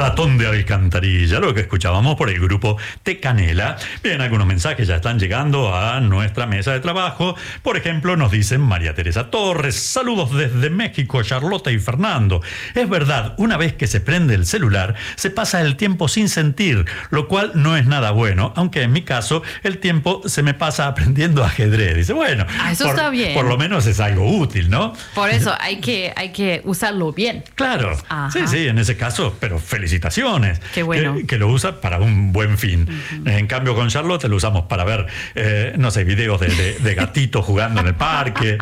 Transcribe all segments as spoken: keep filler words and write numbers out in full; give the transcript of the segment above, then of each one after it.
Maratón de Alcantarilla, lo que escuchábamos por el grupo Te Canela. Bien, algunos mensajes ya están llegando a nuestra mesa de trabajo. Por ejemplo, nos dicen María Teresa Torres: saludos desde México, Charlotte y Fernando. Es verdad, una vez que se prende el celular, se pasa el tiempo sin sentir, lo cual no es nada bueno, aunque en mi caso el tiempo se me pasa aprendiendo ajedrez. Dice, bueno, ah, eso por, está bien. Por lo menos es algo útil, ¿no? Por eso hay que, hay que usarlo bien. Claro, Ajá. sí, sí, en ese caso, pero felicitaciones. Qué bueno. Que, que lo usa para un buen fin. Uh-huh. En cambio, con Charlotte lo usamos para ver, eh, no sé, videos de, de, de gatitos jugando en el parque.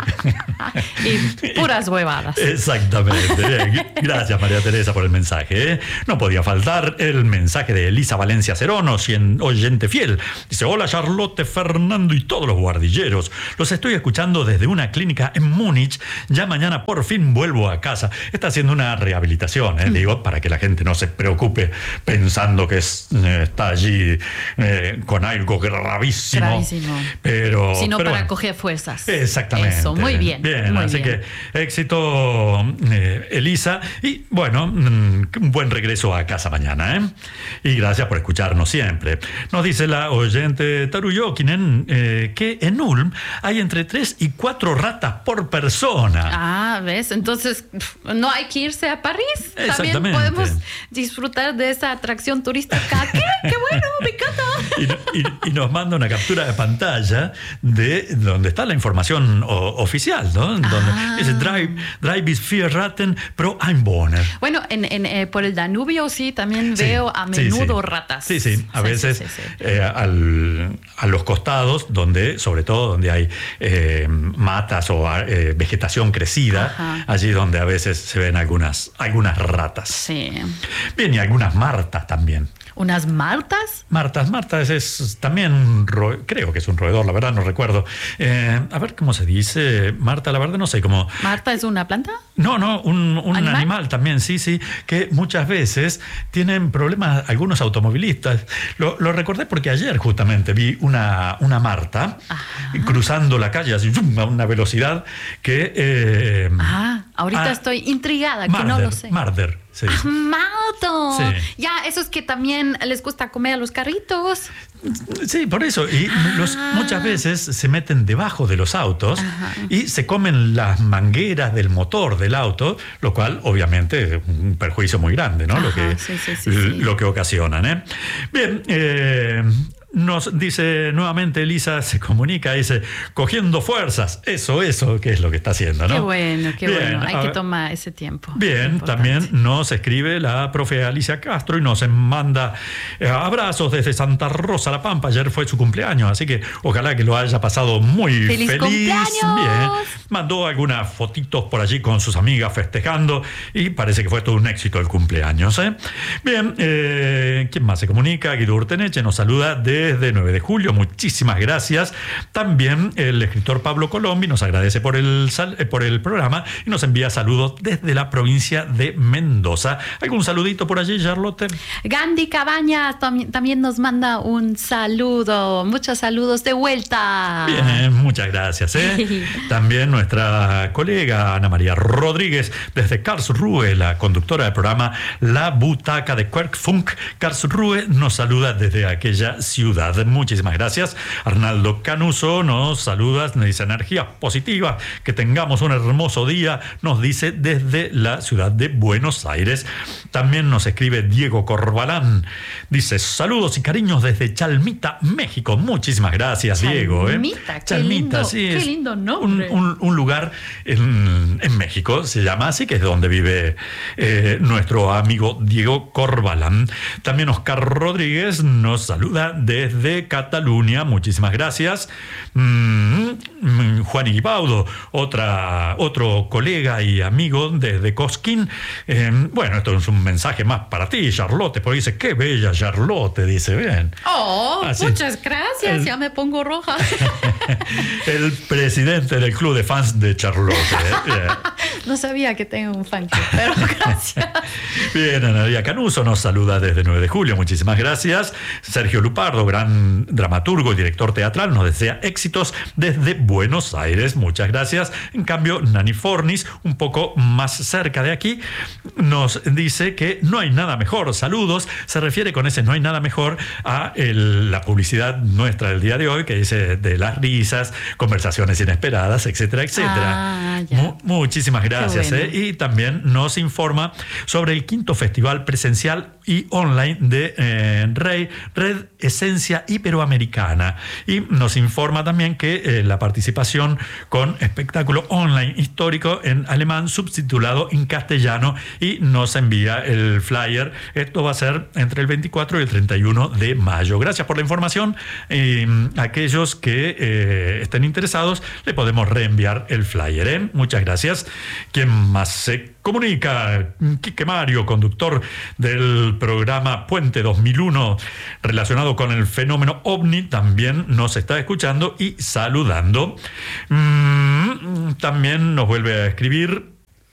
Y puras huevadas. Exactamente. Bien. Gracias, María Teresa, por el mensaje. ¿eh? No podía faltar el mensaje de Elisa Valencia Cerono, oyente fiel. Dice, hola Charlotte, Fernando y todos los guardilleros. Los estoy escuchando desde una clínica en Múnich. Ya mañana por fin vuelvo a casa. Está haciendo una rehabilitación, ¿eh? mm. digo, para que la gente no se preocupe pensando que es, eh, está allí eh, con algo gravísimo. Gravísimo. Pero, Sino pero para bueno. coger fuerzas. Exactamente. Eso, muy bien. Bien, muy así bien. que éxito, eh, Elisa. Y bueno, un buen regreso a casa mañana, ¿eh? Y gracias por escucharnos siempre. Nos dice la oyente Taruyokinen eh, que en Ulm hay entre tres y cuatro ratas por persona. Ah, ¿ves? Entonces, no hay que irse a París. También podemos disfrutar de esa atracción turística. ¿Qué? ¡Qué bueno! ¡Me encanta! Y, y, y nos manda una captura de pantalla de donde está la información o, oficial, ¿no? Donde ah. dice Drive, Drive is vier Ratten pro Einwohner. Bueno, en, en, eh, por el Danubio sí también sí, veo a menudo sí, sí. ratas. Sí, sí. A sí, veces sí, sí, sí. Eh, al, a los costados, donde, sobre todo donde hay eh, matas o eh, vegetación crecida, Ajá. allí donde a veces se ven algunas, algunas ratas. Sí. Bien, y algunas martas también. ¿Unas martas? Martas, martas es también, ro- creo que es un roedor, la verdad no recuerdo. Eh, a ver cómo se dice, Marta, la verdad no sé cómo. ¿Marta es una planta? No, no, un, un ¿Animal? animal también, sí, sí, que muchas veces tienen problemas algunos automovilistas. Lo, lo recordé porque ayer justamente vi una, una Marta Ajá. cruzando la calle así, a una velocidad que... Eh, ah, ahorita ah, estoy intrigada, Marder, que no lo sé. Marder. Sí. Ah, Malto. Sí. Ya, eso es que también les gusta comer a los carritos. Sí, por eso. Y ah. los, muchas veces se meten debajo de los autos Ajá. y se comen las mangueras del motor del auto, lo cual obviamente es un perjuicio muy grande, ¿no? Ajá, lo que, sí, sí, sí, lo sí. que ocasionan, ¿eh? Bien, eh... Nos dice nuevamente Elisa, se comunica, dice, cogiendo fuerzas, eso, eso, que es lo que está haciendo, ¿no? Qué bueno, qué bien, bueno, hay que tomar ese tiempo. Bien, también nos escribe la profe Alicia Castro y nos manda eh, abrazos desde Santa Rosa, La Pampa. Ayer fue su cumpleaños, así que ojalá que lo haya pasado muy ¡Feliz feliz. cumpleaños! Bien, mandó algunas fotitos por allí con sus amigas festejando y parece que fue todo un éxito el cumpleaños, ¿eh? Bien, eh, ¿quién más se comunica? Guido Urteneche nos saluda de desde nueve de julio, muchísimas gracias. También el escritor Pablo Colombi nos agradece por el, por el programa y nos envía saludos desde la provincia de Mendoza. ¿Algún saludito por allí, Charlotte? Gandhi Cabañas también, también nos manda un saludo. Muchos saludos de vuelta. Bien, muchas gracias. ¿eh? También nuestra colega Ana María Rodríguez desde Karlsruhe, la conductora del programa La Butaca de Querkfunk. Karlsruhe nos saluda desde aquella ciudad. Muchísimas gracias. Arnaldo Canuso nos saluda, nos dice energía positiva, que tengamos un hermoso día, nos dice desde la ciudad de Buenos Aires. También nos escribe Diego Corbalán, dice saludos y cariños desde Chalmita, México. Muchísimas gracias, Chalmita, Diego. ¿eh? Chalmita, Chalmita, qué lindo, sí, qué es lindo nombre. Un, un, un lugar en, en México, se llama así, que es donde vive eh, nuestro amigo Diego Corbalán. También Oscar Rodríguez nos saluda desde Cataluña, muchísimas gracias. Mm, Juan Iguaudo, otra, otro colega y amigo desde Cosquín. Eh, bueno, esto es un mensaje más para ti, Charlotte, porque dice, qué bella Charlotte, dice, bien. Oh, Así. Muchas gracias, El, ya me pongo roja. el presidente del club de fans de Charlotte. ¿eh? No sabía que tengo un fan club, pero gracias. Bien, Ana María Canuso nos saluda desde nueve de julio, muchísimas gracias. Sergio Lupardo, gran dramaturgo y director teatral, nos desea éxitos desde Buenos Aires. Muchas gracias. En cambio, Nani Fornis, un poco más cerca de aquí, nos dice que no hay nada mejor. Saludos. Se refiere con ese no hay nada mejor a el, la publicidad nuestra del día de hoy, que dice de las risas, conversaciones inesperadas, etcétera, etcétera. Ah, Mu- muchísimas gracias. Bueno. eh. Y también nos informa sobre el quinto festival presencial y online de eh, Rey, Red Esencia Iberoamericana. Y nos informa también que eh, la participación con espectáculo online histórico en alemán subtitulado en castellano, y nos envía el flyer. Esto va a ser entre el veinticuatro y el treinta y uno de mayo. Gracias por la información. Eh, aquellos que eh, estén interesados, le podemos reenviar el flyer. ¿eh? Muchas gracias. ¿Quién más se comunica? Quique Mario, conductor del programa Puente dos mil uno, relacionado con el fenómeno ovni, también nos está escuchando y saludando. Mm, también nos vuelve a escribir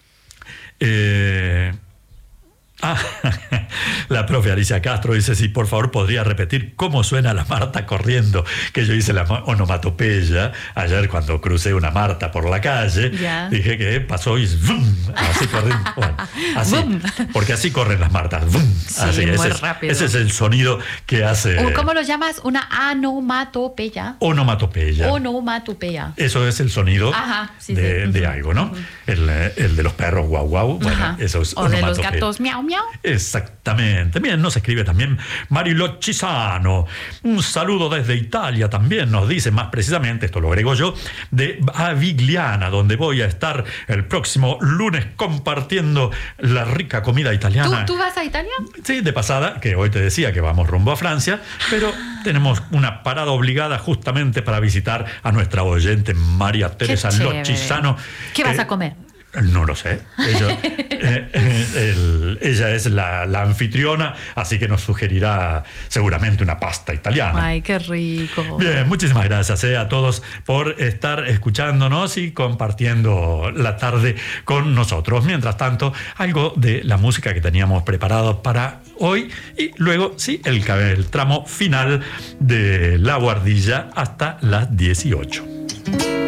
eh, Ah, la profe Alicia Castro dice, si por favor podría repetir cómo suena la Marta corriendo, que yo hice la onomatopeya ayer cuando crucé una Marta por la calle. Ya. Dije que pasó y ¡vum! Así corriendo. Bueno, así, porque así corren las Martas. ¡Vum! Sí, así, muy ese, rápido. Ese es el sonido que hace. ¿Cómo lo llamas? Una onomatopeya. Onomatopeya. Onomatopeya. Eso es el sonido Ajá, sí, de, sí. de algo, ¿no? Uh-huh. el, el de los perros guau guau. Bueno, Ajá. eso es o de los gatos miau miau. Exactamente. Bien, nos escribe también Marilo Chisano. Un saludo desde Italia también, nos dice, más precisamente, esto lo agrego yo, de Avigliana, donde voy a estar el próximo lunes compartiendo la rica comida italiana. ¿Tú, ¿Tú vas a Italia? Sí, de pasada, que hoy te decía que vamos rumbo a Francia, pero tenemos una parada obligada justamente para visitar a nuestra oyente María Teresa Lochisano. ¿Qué vas eh, a comer? No lo sé. Ella, eh, el, ella es la, la anfitriona, así que nos sugerirá seguramente una pasta italiana. Ay, qué rico. Bien, muchísimas gracias eh, a todos por estar escuchándonos y compartiendo la tarde con nosotros. Mientras tanto, algo de la música que teníamos preparado para hoy y luego, sí, el, el tramo final de La Guardilla hasta las dieciocho.